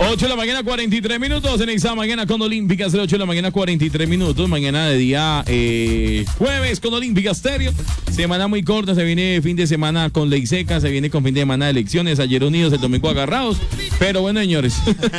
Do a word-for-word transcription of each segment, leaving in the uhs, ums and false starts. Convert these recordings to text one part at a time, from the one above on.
ocho de la mañana, cuarenta y tres minutos. En esta mañana con Olímpicas, ocho de la mañana, cuarenta y tres minutos. Mañana de día eh, jueves con Olímpicas Stereo. Semana muy corta, se viene fin de semana con ley seca, se viene con fin de semana de elecciones. Ayer unidos, el domingo agarrados. Pero bueno, señores.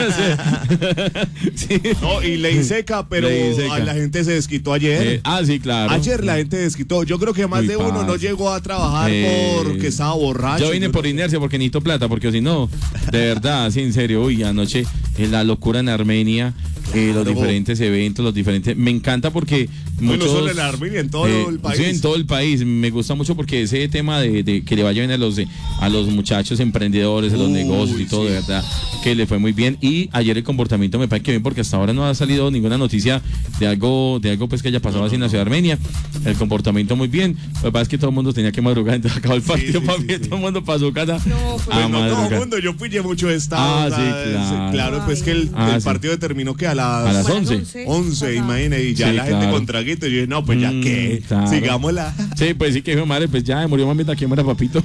Sí. No, y ley seca, pero ley seca. La gente se desquitó ayer. Eh, ah, sí, claro. Ayer la gente desquitó. Yo creo que más Uy, de uno paz. no llegó a trabajar Eh, porque estaba borracho. Yo vine por inercia porque necesito plata, porque si no, de verdad, sí, en serio, uy, anoche eh, la locura en Armenia, eh, los Claro. diferentes eventos, los diferentes, me encanta porque No, muchos, no solo en Armenia, en todo eh, el país. Sí, en todo el país, me gusta mucho porque ese tema de, de que le vaya bien a los, de, a los muchachos emprendedores, a los Uy, negocios y todo, sí. de verdad, que le fue muy bien. Y ayer el comportamiento me parece que bien porque hasta ahora no ha salido ninguna noticia de algo, de algo pues que haya pasado No, así en no, la ciudad de Armenia. El comportamiento muy bien. Lo que pasa es que todo el mundo tenía que madrugar, entonces acabó el partido, sí, papi, sí, sí. todo el mundo pasó casa. No, pues, a Pues no todo el madrugar. mundo, yo pillé mucho estado. Ah, o sea, sí, claro. Claro, pues que el, Ah, el sí. partido terminó que a las, A las Como once. once, imagínate, y ya Sí, la gente claro. con traguito. Yo dije, no, pues ya Mm, que, claro. sigámosla. Sí, pues sí que hijo de madre, pues ya murió mamita, que muera papito.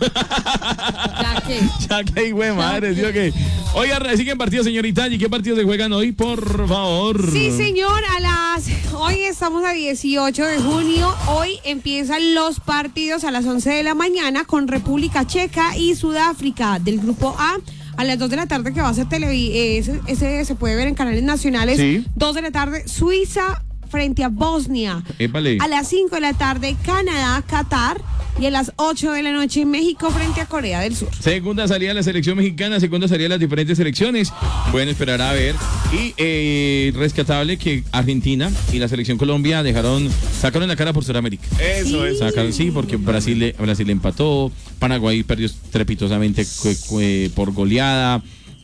Ya que. Ya que hijo de madre, ¿sí o qué? Oiga, siguen partidos, señorita. ¿Y qué partidos se juegan hoy, por favor? Sí, señor, a las... Hoy estamos a dieciocho de junio. Hoy empiezan los partidos a las once de la mañana con República Checa y Sudáfrica del Grupo A. A las dos de la tarde, que va a ser televi... Ese, ese se puede ver en canales nacionales. Sí. dos de la tarde, Suiza frente a Bosnia. Épale. A las cinco de la tarde, Canadá, Qatar. Y a las ocho de la noche, México frente a Corea del Sur. Segunda salida de la selección mexicana, segunda salida de las diferentes selecciones. Bueno, esperar a ver. Y eh, rescatable que Argentina y la selección Colombia dejaron, sacaron la cara por Sudamérica. Eso es. Sacaron, sí, porque Brasil, le- Brasil empató, Paraguay perdió trepitosamente cu- cu- por goleada,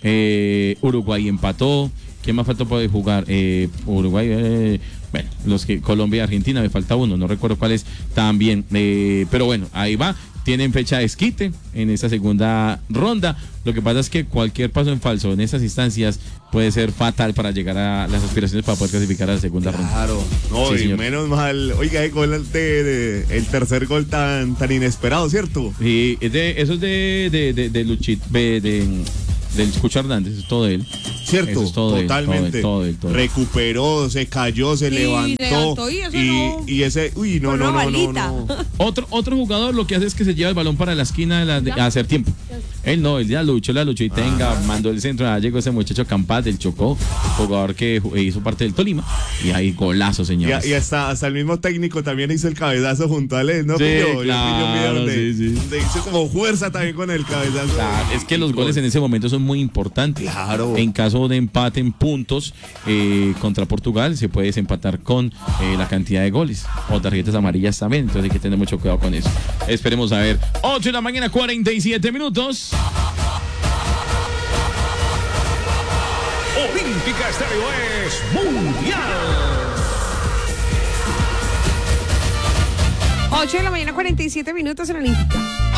eh, Uruguay empató. ¿Quién más faltó por jugar? Eh, Uruguay, eh, bueno, los que Colombia y Argentina, me falta uno, no recuerdo cuál es también. Eh, pero bueno, ahí va. Tienen fecha de esquite en esta segunda ronda. Lo que pasa es que cualquier paso en falso en esas instancias puede ser fatal para llegar a las aspiraciones para poder clasificar a la segunda ronda. Claro, no, Sí, y señor. menos mal. Oiga, el, gol de, de- el tercer gol tan, tan inesperado, ¿cierto? Y es de, eso es de, de, de, de Luchit, de, de, del Cucho Hernández, eso es todo de él. Cierto, Eso es todo de él, totalmente. todo de él, todo de él. Recuperó, se cayó, se Sí, levantó. levantó y eso no- y ese, uy, no, Con no, una no, no, balita. no. Otro, otro jugador lo que hace es que se lleva el balón para la esquina de la- de- a hacer tiempo. Él no, él ya luchó, la luchó y tenga, mandó el centro, ya llegó ese muchacho Campas del Chocó, jugador que ju- hizo parte del Tolima, y ahí golazo, Y, señores. y hasta, hasta el mismo técnico también hizo el cabezazo junto a él, ¿no? Sí, Pillo? Yo pillo claro, un video donde, sí, sí. donde hizo como fuerza también con el cabezazo. Claro, es que los goles en ese momento son muy importantes. Claro. En caso de empate en puntos eh, contra Portugal, se puede desempatar con eh, la cantidad de goles o tarjetas amarillas también. Entonces hay que tener mucho cuidado con eso. Esperemos a ver. ocho de la mañana, cuarenta y siete minutos. Olímpica Estéreo es mundial. ocho de la mañana, cuarenta y siete minutos en Olímpica.